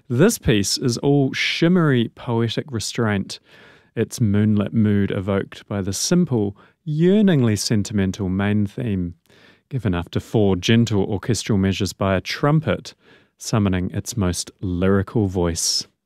This piece is all shimmery poetic restraint, its moonlit mood evoked by the simple, yearningly sentimental main theme, given after 4 gentle orchestral measures by a trumpet, summoning its most lyrical voice.